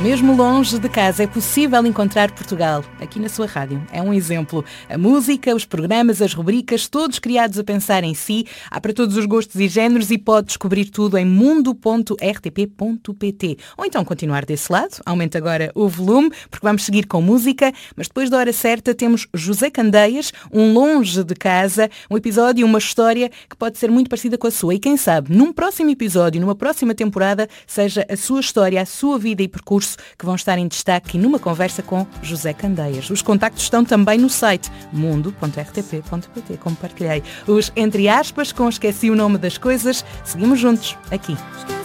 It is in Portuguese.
Mesmo longe de casa é possível encontrar Portugal, aqui na sua rádio. É um exemplo. A música, os programas, as rubricas, todos criados a pensar em si. Há para todos os gostos e géneros e pode descobrir tudo em mundo.rtp.pt. Ou então continuar desse lado. Aumente agora o volume, porque vamos seguir com música. Mas depois da hora certa temos José Candeias, um longe de casa, um episódio, uma história que pode ser muito parecida com a sua. E quem sabe, num próximo episódio, numa próxima temporada, seja a sua história, a sua vida e percurso que vão estar em destaque numa conversa com José Candeias. Os contactos estão também no site mundo.rtp.pt, como partilhei. Os entre aspas com esqueci o nome das coisas, seguimos juntos aqui.